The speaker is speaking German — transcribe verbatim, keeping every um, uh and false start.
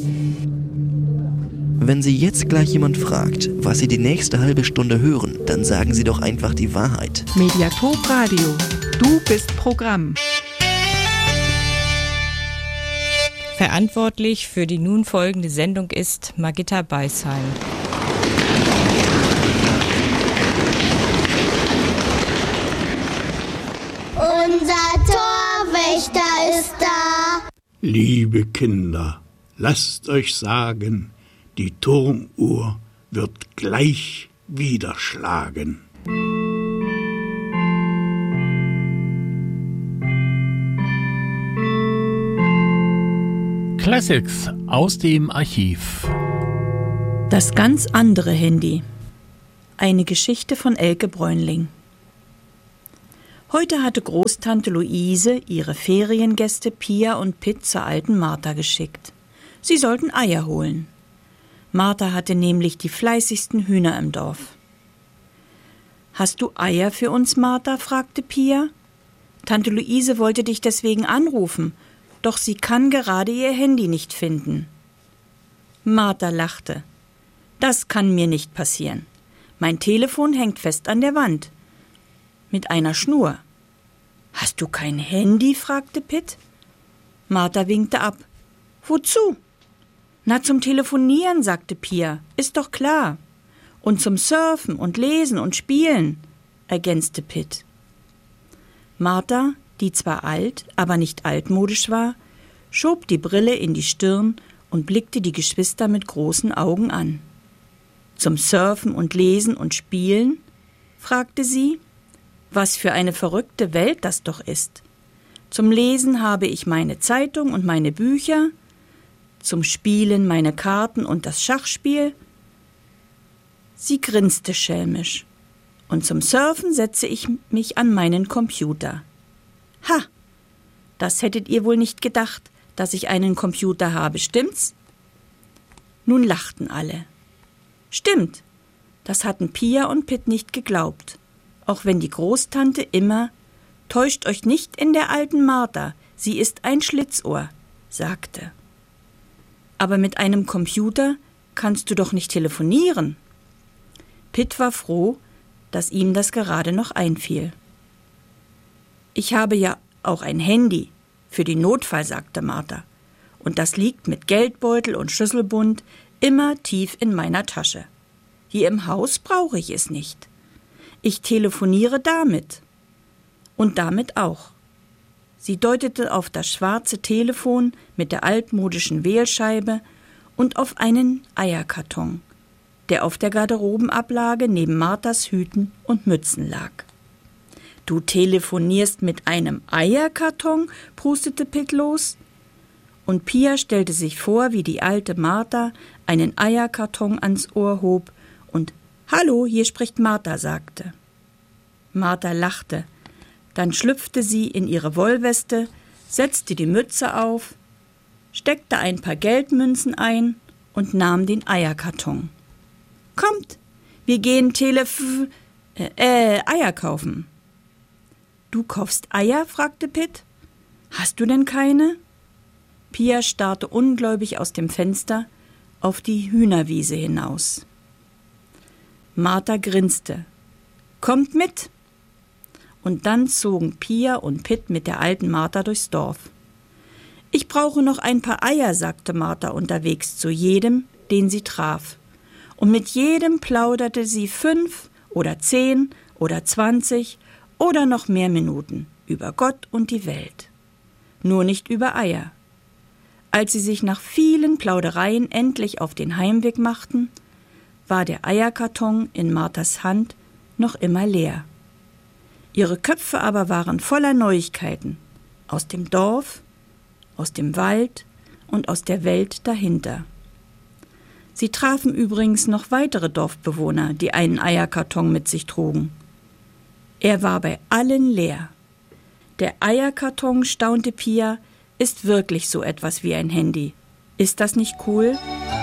Wenn Sie jetzt gleich jemand fragt, was Sie die nächste halbe Stunde hören, dann sagen Sie doch einfach die Wahrheit. Mediathek Radio. Du bist Programm. Verantwortlich für die nun folgende Sendung ist Margitta Beisheim. Unser Torwächter ist da. Liebe Kinder, lasst euch sagen, die Turmuhr wird gleich wieder schlagen. Classics aus dem Archiv. Das ganz andere Handy. Eine Geschichte von Elke Bräunling. Heute hatte Großtante Luise ihre Feriengäste Pia und Pitt zur alten Martha geschickt. Sie sollten Eier holen. Martha hatte nämlich die fleißigsten Hühner im Dorf. »Hast du Eier für uns, Martha?« fragte Pia. »Tante Luise wollte dich deswegen anrufen, doch sie kann gerade ihr Handy nicht finden.« Martha lachte. »Das kann mir nicht passieren. Mein Telefon hängt fest an der Wand. Mit einer Schnur.« »Hast du kein Handy?« fragte Pitt. Martha winkte ab. »Wozu?« »Na, zum Telefonieren«, sagte Pia. »Ist doch klar. Und zum Surfen und Lesen und Spielen«, ergänzte Pitt. Martha, die zwar alt, aber nicht altmodisch war, schob die Brille in die Stirn und blickte die Geschwister mit großen Augen an. »Zum Surfen und Lesen und Spielen?« fragte sie. »Was für eine verrückte Welt das doch ist. Zum Lesen habe ich meine Zeitung und meine Bücher, zum Spielen meine Karten und das Schachspiel.« Sie grinste schelmisch. »Und zum Surfen setze ich mich an meinen Computer.« »Ha, das hättet ihr wohl nicht gedacht, dass ich einen Computer habe, stimmt's?« Nun lachten alle. Stimmt, das hatten Pia und Pitt nicht geglaubt, auch wenn die Großtante immer »Täuscht euch nicht in der alten Martha, sie ist ein Schlitzohr«, sagte. »Aber mit einem Computer kannst du doch nicht telefonieren.« Pitt war froh, dass ihm das gerade noch einfiel. »Ich habe ja auch ein Handy, für den Notfall«, sagte Martha. »Und das liegt mit Geldbeutel und Schlüsselbund immer tief in meiner Tasche. Hier im Haus brauche ich es nicht. Ich telefoniere damit. Und damit auch.« Sie deutete auf das schwarze Telefon mit der altmodischen Wählscheibe und auf einen Eierkarton, der auf der Garderobenablage neben Marthas Hüten und Mützen lag. »Du telefonierst mit einem Eierkarton?«, prustete Pitt los. Und Pia stellte sich vor, wie die alte Martha einen Eierkarton ans Ohr hob und »Hallo, hier spricht Martha«, sagte. Martha lachte. Dann schlüpfte sie in ihre Wollweste, setzte die Mütze auf, steckte ein paar Geldmünzen ein und nahm den Eierkarton. »Kommt, wir gehen Telef... äh, äh Eier kaufen.« »Du kaufst Eier?«, fragte Pitt. »Hast du denn keine?« Pia starrte ungläubig aus dem Fenster auf die Hühnerwiese hinaus. Martha grinste. »Kommt mit!« Und dann zogen Pia und Pitt mit der alten Martha durchs Dorf. »Ich brauche noch ein paar Eier«, sagte Martha unterwegs zu jedem, den sie traf. Und mit jedem plauderte sie fünf oder zehn oder zwanzig oder noch mehr Minuten über Gott und die Welt. Nur nicht über Eier. Als sie sich nach vielen Plaudereien endlich auf den Heimweg machten, war der Eierkarton in Marthas Hand noch immer leer. Ihre Köpfe aber waren voller Neuigkeiten, aus dem Dorf, aus dem Wald und aus der Welt dahinter. Sie trafen übrigens noch weitere Dorfbewohner, die einen Eierkarton mit sich trugen. Er war bei allen leer. Der Eierkarton, staunte Pia, ist wirklich so etwas wie ein Handy. Ist das nicht cool?